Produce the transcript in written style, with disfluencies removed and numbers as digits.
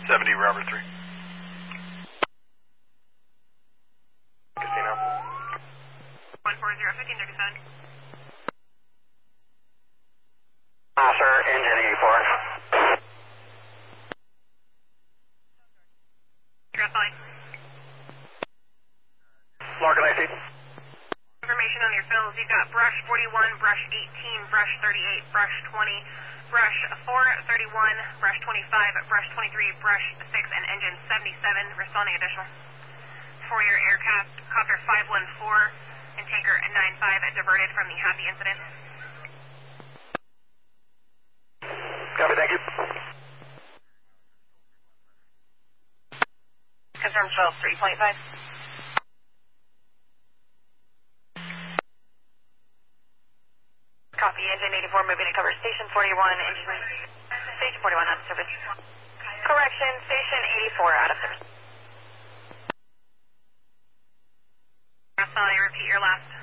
70, Robert 3. Casino. 140, 1537. Sir, engine 84. Dress line. Larkin AC. Information on your fills. You've got brush 41, brush 18, brush 38, brush 20, brush 431, brush 25, brush 23, brush 6, and engine 77. Responding additional. For your aircraft, copter 514 and tanker 95 diverted from the Happy incident. Copy, thank you. Confirm 12, 3.5. Copy, engine 84 moving to cover station 41, station 41 out of service. Correction, station 84 out of service. Repeat your last.